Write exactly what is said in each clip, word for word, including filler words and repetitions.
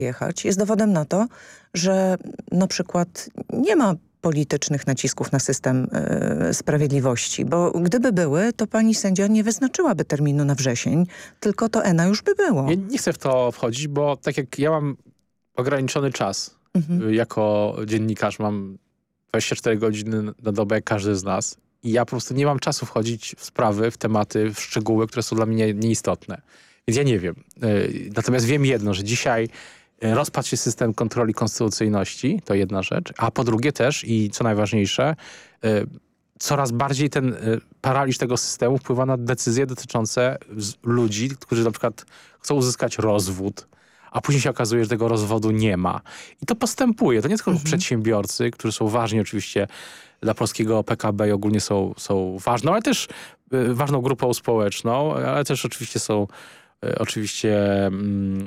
jechać, jest dowodem na to, że na przykład nie ma politycznych nacisków na system y, sprawiedliwości, bo gdyby były, to pani sędzia nie wyznaczyłaby terminu na wrzesień, tylko to E N A już by było. Ja nie chcę w to wchodzić, bo tak jak ja mam ograniczony czas, Mhm. jako dziennikarz mam dwadzieścia cztery godziny na dobę jak każdy z nas i ja po prostu nie mam czasu wchodzić w sprawy, w tematy, w szczegóły, które są dla mnie nieistotne. Więc ja nie wiem. Natomiast wiem jedno, że dzisiaj rozpadł się system kontroli konstytucyjności, to jedna rzecz, a po drugie też i co najważniejsze, coraz bardziej ten paraliż tego systemu wpływa na decyzje dotyczące ludzi, którzy na przykład chcą uzyskać rozwód, a później się okazuje, że tego rozwodu nie ma. I to postępuje. To nie tylko mhm. przedsiębiorcy, którzy są ważni oczywiście dla polskiego P K B i ogólnie są, są ważną, ale też y, ważną grupą społeczną, ale też oczywiście są y, oczywiście y,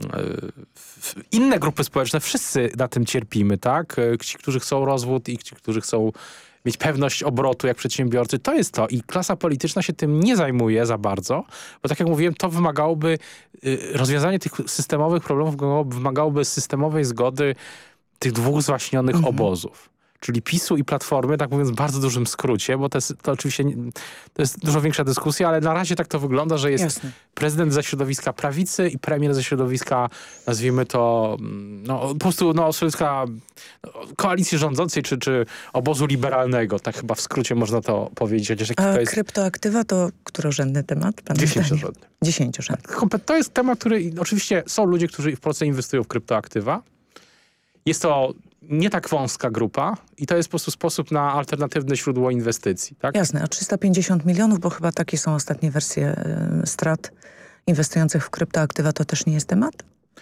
y, inne grupy społeczne. Wszyscy na tym cierpimy, tak? Ci, którzy chcą rozwód i ci, którzy chcą mieć pewność obrotu jak przedsiębiorcy. To jest to. I klasa polityczna się tym nie zajmuje za bardzo, bo tak jak mówiłem, to wymagałoby, y, rozwiązanie tych systemowych problemów wymagałoby systemowej zgody tych dwóch zwaśnionych mhm. obozów. Czyli PiSu i Platformy, tak mówiąc w bardzo dużym skrócie, bo to, jest, to oczywiście nie, to jest dużo większa dyskusja, ale na razie tak to wygląda, że jest Jasne. prezydent ze środowiska prawicy i premier ze środowiska, nazwijmy to, no, po prostu no, środowiska koalicji rządzącej czy, czy obozu liberalnego. Tak chyba w skrócie można to powiedzieć. Chociaż A to jest... kryptoaktywa to którorzędny temat? Dziesięciorzędny. Dziesięciorzędny. To jest temat, który oczywiście są ludzie, którzy w Polsce inwestują w kryptoaktywa. Jest to nie tak wąska grupa i to jest po prostu sposób na alternatywne źródło inwestycji. Tak? Jasne, a trzysta pięćdziesiąt milionów, bo chyba takie są ostatnie wersje y, strat inwestujących w kryptoaktywa, to też nie jest temat?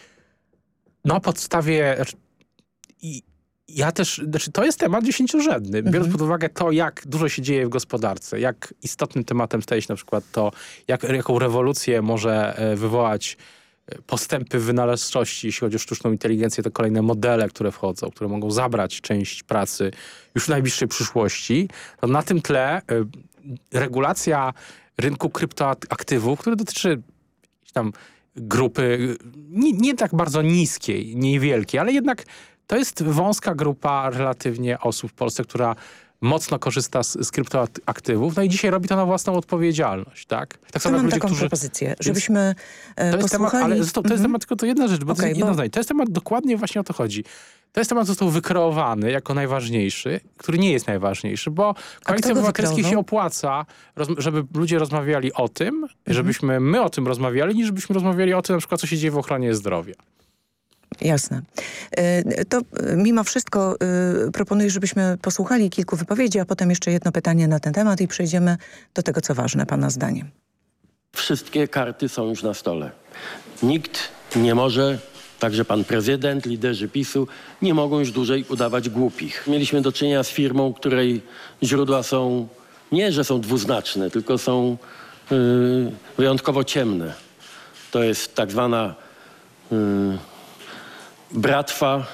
Na podstawie... Znaczy, i, ja też, znaczy to jest temat dziesięciorzędny. Mhm. Biorąc pod uwagę to, jak dużo się dzieje w gospodarce, jak istotnym tematem staje się na przykład to, jak, jaką rewolucję może wywołać postępy w wynalazczości, jeśli chodzi o sztuczną inteligencję, to kolejne modele, które wchodzą, które mogą zabrać część pracy już w najbliższej przyszłości. To na tym tle y, regulacja rynku kryptoaktywów, który dotyczy tam grupy nie, nie tak bardzo niskiej, niewielkiej, ale jednak to jest wąska grupa relatywnie osób w Polsce, która mocno korzysta z, z kryptoaktywów, no i dzisiaj robi to na własną odpowiedzialność, tak? Tak samo mam ludzie, taką którzy... propozycję, żebyśmy e, to jest posłuchali... temat, ale to, to jest mm-hmm. temat tylko to jedna rzecz, bo okay, to jest jedno bo... zdanie. To jest temat, dokładnie właśnie o to chodzi. To jest temat, został wykreowany jako najważniejszy, który nie jest najważniejszy, bo Koalicja Obywatelskiej się opłaca, roz, żeby ludzie rozmawiali o tym, mm-hmm. żebyśmy my o tym rozmawiali, niż żebyśmy rozmawiali o tym, na przykład, co się dzieje w ochronie zdrowia. Jasne. To mimo wszystko proponuję, żebyśmy posłuchali kilku wypowiedzi, a potem jeszcze jedno pytanie na ten temat i przejdziemy do tego, co ważne pana zdaniem. Wszystkie karty są już na stole. Nikt nie może, także pan prezydent, liderzy PiSu, nie mogą już dłużej udawać głupich. Mieliśmy do czynienia z firmą, której źródła są, nie że są dwuznaczne, tylko są yy, wyjątkowo ciemne. To jest tak zwana yy, Bratwa,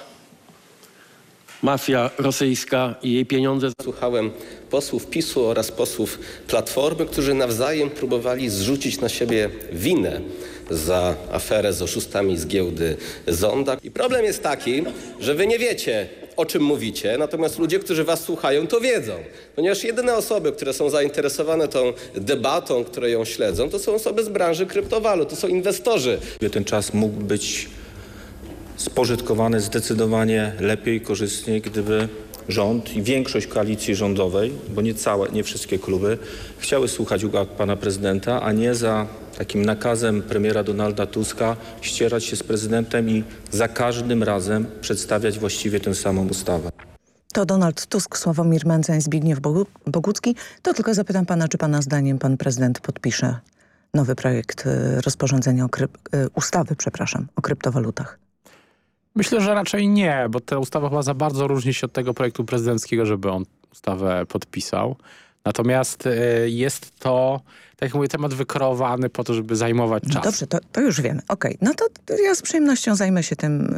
mafia rosyjska i jej pieniądze. Słuchałem posłów PiSu oraz posłów Platformy, którzy nawzajem próbowali zrzucić na siebie winę za aferę z oszustami z giełdy Zonda. I problem jest taki, że wy nie wiecie, o czym mówicie, natomiast ludzie, którzy was słuchają, to wiedzą. Ponieważ jedyne osoby, które są zainteresowane tą debatą, które ją śledzą, to są osoby z branży kryptowalut, to są inwestorzy. Ten czas mógł być spożytkowany zdecydowanie lepiej, korzystniej, gdyby rząd i większość koalicji rządowej, bo nie całe, nie wszystkie kluby, chciały słuchać uwag pana prezydenta, a nie za takim nakazem premiera Donalda Tuska ścierać się z prezydentem i za każdym razem przedstawiać właściwie tę samą ustawę. To Donald Tusk, Sławomir Mencen, Zbigniew Bogucki. To tylko zapytam pana, czy pana zdaniem pan prezydent podpisze nowy projekt rozporządzenia, o kryp- ustawy, przepraszam, o kryptowalutach? Myślę, że raczej nie, bo ta ustawa chyba za bardzo różni się od tego projektu prezydenckiego, żeby on ustawę podpisał. Natomiast y, jest to, tak jak mówię, temat wykreowany po to, żeby zajmować czas. No dobrze, to, to już wiemy. Okej, okay. No to, to ja z przyjemnością zajmę się tym.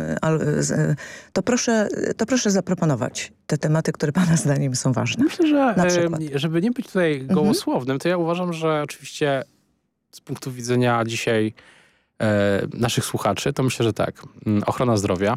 To proszę, to proszę zaproponować te tematy, które pana zdaniem są ważne. Myślę, że y, żeby nie być tutaj gołosłownym, mhm. to ja uważam, że oczywiście z punktu widzenia dzisiaj naszych słuchaczy, to myślę, że tak. Ochrona zdrowia,